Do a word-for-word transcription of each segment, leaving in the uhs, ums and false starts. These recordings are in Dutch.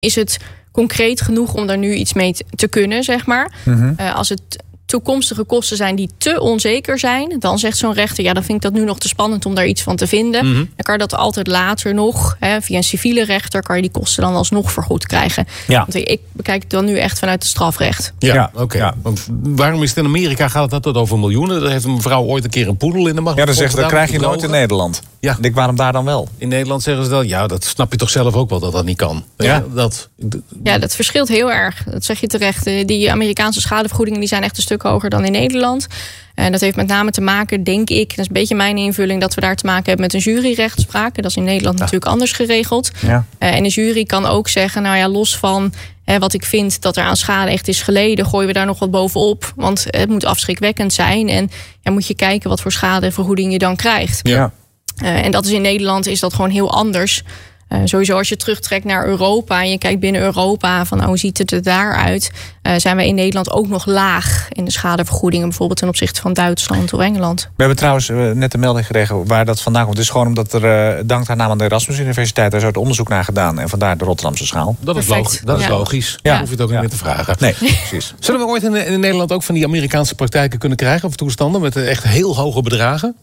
is het concreet genoeg om daar nu iets mee te kunnen, zeg maar. Mm-hmm. Uh, als het toekomstige kosten zijn die te onzeker zijn, dan zegt zo'n rechter, ja, dan vind ik dat nu nog te spannend om daar iets van te vinden. Mm-hmm. Dan kan je dat altijd later nog, hè, via een civiele rechter, kan je die kosten dan alsnog vergoed krijgen. Ja. Want ik bekijk het dan nu echt vanuit het strafrecht. Ja, ja oké. Okay. Ja. Want waarom is het in Amerika, gaat het altijd over miljoenen? Daar heeft een vrouw ooit een keer een poedel in de macht. Ja, dan zegt ze, dat krijg je nooit in Nederland. Ja. Ik denk, waarom daar dan wel? In Nederland zeggen ze dan, ja, dat snap je toch zelf ook wel dat dat niet kan. Ja, ja, dat, ja dat verschilt heel erg. Dat zeg je terecht. Die Amerikaanse schadevergoedingen die zijn echt een stuk hoger dan in Nederland. En dat heeft met name te maken, denk ik, dat is een beetje mijn invulling, dat we daar te maken hebben met een juryrechtspraak. Dat is in Nederland ja. natuurlijk anders geregeld. Ja. Uh, en de jury kan ook zeggen, nou ja, los van hè, wat ik vind dat er aan schade echt is geleden, gooien we daar nog wat bovenop. Want het moet afschrikwekkend zijn. En ja, moet je kijken wat voor schadevergoeding je dan krijgt. Ja. Uh, en dat is in Nederland is dat gewoon heel anders. Uh, sowieso als je terugtrekt naar Europa en je kijkt binnen Europa van oh, hoe ziet het er daaruit, uh, zijn wij in Nederland ook nog laag in de schadevergoedingen, bijvoorbeeld ten opzichte van Duitsland of Engeland. We hebben trouwens uh, net een melding gekregen waar dat vandaan komt. Het is gewoon omdat er uh, dank aan naam aan de Erasmus Universiteit, daar is het onderzoek naar gedaan en vandaar de Rotterdamse schaal. Dat is, log- dat is ja. logisch. Ja. Daar hoef je het ook ja. niet meer te vragen. Nee, precies. Zullen we ooit in, in Nederland ook van die Amerikaanse praktijken kunnen krijgen of toestanden met echt heel hoge bedragen?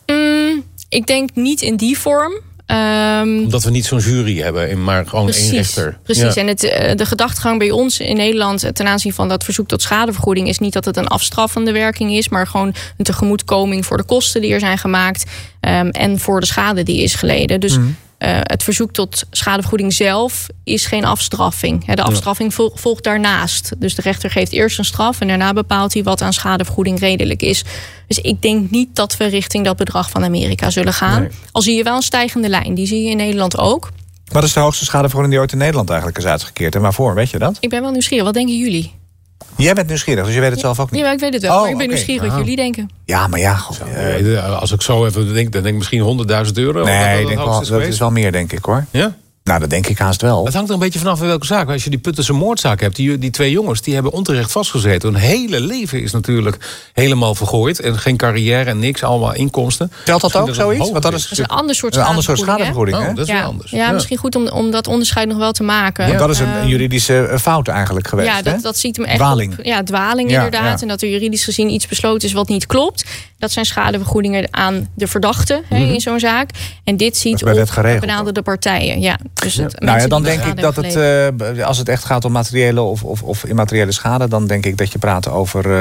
Mm, ik denk niet in die vorm. Um, Omdat we niet zo'n jury hebben, maar gewoon precies, één rechter. Precies, ja. en het, de gedachtegang bij ons in Nederland ten aanzien van dat verzoek tot schadevergoeding is niet dat het een afstraffende werking is, maar gewoon een tegemoetkoming voor de kosten die er zijn gemaakt um, en voor de schade die is geleden. Dus mm. uh, het verzoek tot schadevergoeding zelf is geen afstraffing. De afstraffing vol, volgt daarnaast. Dus de rechter geeft eerst een straf en daarna bepaalt hij wat aan schadevergoeding redelijk is. Dus ik denk niet dat we richting dat bedrag van Amerika zullen gaan. Nee. Al zie je wel een stijgende lijn. Die zie je in Nederland ook. Wat is de hoogste schadevergoeding die ooit in Nederland eigenlijk is uitgekeerd? En waarvoor, weet je dat? Ik ben wel nieuwsgierig. Wat denken jullie? Jij bent nieuwsgierig, dus je weet het zelf ook niet. Ja, ik weet het wel. Oh, maar ik ben okay. nieuwsgierig wat ah. jullie denken. Ja, maar ja. God, uh, als ik zo even denk, dan denk ik misschien honderdduizend euro. Nee, dat, ik denk wel, dat is wel meer, denk ik, hoor. Ja? Nou, dat denk ik haast wel. Het hangt er een beetje vanaf in welke zaak. Als je die Puttense moordzaak hebt, die, die twee jongens, die hebben onterecht vastgezeten. Hun hele leven is natuurlijk helemaal vergooid. En geen carrière en niks, allemaal inkomsten. Telt dat ook zoiets? Want dat is, dat is een ander soort schadevergoeding. schadevergoeding oh, dat is ja. wel anders. Ja, ja, misschien goed om, om dat onderscheid nog wel te maken. Ja. Dat is een, een juridische fout eigenlijk geweest. Ja, dat, dat ziet hem echt dwaling. Op, ja, dwaling ja, inderdaad. Ja. En dat er juridisch gezien iets besloten is wat niet klopt. Dat zijn schadevergoedingen aan de verdachte mm-hmm. in zo'n zaak. En dit ziet op benaderde partijen. Ja, dus het, ja. Nou ja, dan denk ik dat het, uh, als het echt gaat om materiële of, of, of immateriële schade, dan denk ik dat je praat over, uh,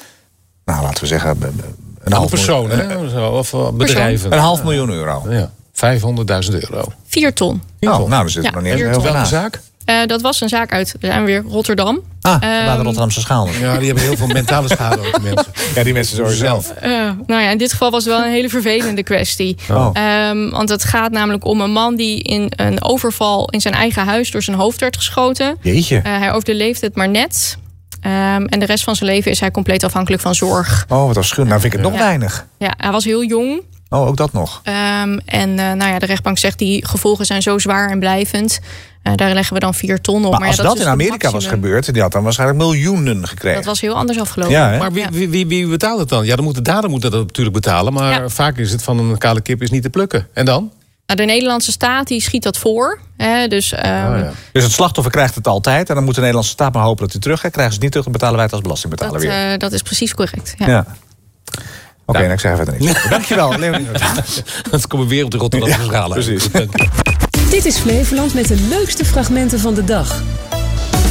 nou laten we zeggen, een half persoon, miljoen, hè? Of uh, bedrijven. Een half miljoen euro. Ja, vijfhonderdduizend euro. Vier ton. Oh, nou, dan zit er nog niet heel veel Welke zaak? Uh, dat was een zaak uit, we zijn weer Rotterdam. Ah, bij um, de Rotterdamse schaal. Ja, die hebben heel veel mentale schade ook, die mensen. Ja, die mensen sowieso. Zelf. Uh, nou ja, in dit geval was het wel een hele vervelende kwestie. Oh. Um, want het gaat namelijk om een man die in een overval in zijn eigen huis door zijn hoofd werd geschoten. Jeetje. Uh, hij overleefde het maar net. Um, en de rest van zijn leven is hij compleet afhankelijk van zorg. Oh, wat afschuwelijk. Nou vind ik het nog ja. weinig. Ja, hij was heel jong. Oh, ook dat nog. Um, en uh, nou ja, de rechtbank zegt die gevolgen zijn zo zwaar en blijvend. Uh, daar leggen we dan vier ton op. Maar, maar als ja, dat, dat in Amerika was gebeurd, die had dan waarschijnlijk miljoenen gekregen. Dat was heel anders afgelopen. Ja, maar wie, wie, wie, wie betaalt het dan? Ja, dan moet de dader moet dat natuurlijk betalen. Maar ja. vaak is het van een kale kip is niet te plukken. En dan? Nou, de Nederlandse staat die schiet dat voor. Hè, dus, um... oh, ja. dus het slachtoffer krijgt het altijd. En dan moet de Nederlandse staat maar hopen dat hij terug gaat. Krijgen ze het niet terug, dan betalen wij het als belastingbetaler dat, weer. Uh, dat is precies correct. Ja. ja. Oké, okay, nou, ik zeg verder niks. Dankjewel, Leonie. Dan komen we weer op de Rotterdamse schaal. Ja, precies. Dit is Flevoland met de leukste fragmenten van de dag.